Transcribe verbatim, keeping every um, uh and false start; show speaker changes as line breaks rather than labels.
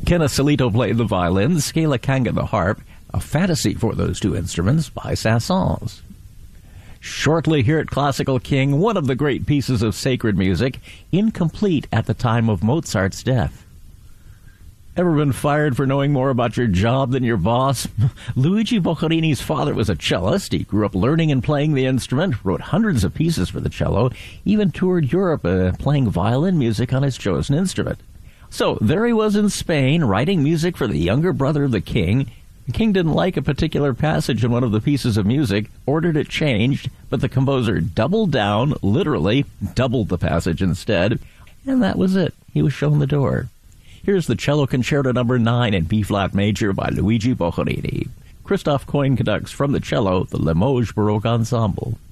Kenneth Salito played the violin, Scala Kanga the harp, a fantasy for those two instruments by Saint-Saëns. Shortly here at Classical King, one of the great pieces of sacred music, incomplete at the time of Mozart's death. Ever been fired for knowing more about your job than your boss? Luigi Boccherini's father was a cellist. He grew up learning and playing the instrument, wrote hundreds of pieces for the cello, even toured Europe uh, playing violin music on his chosen instrument. So there he was in Spain, writing music for the younger brother of the king. The king didn't like a particular passage in one of the pieces of music, ordered it changed, but the composer doubled down, literally doubled the passage instead, and that was it. He was shown the door. Here's the Cello Concerto number nine in B-flat major by Luigi Boccherini. Christoph Coyne conducts from the cello, the Limoges Baroque Ensemble.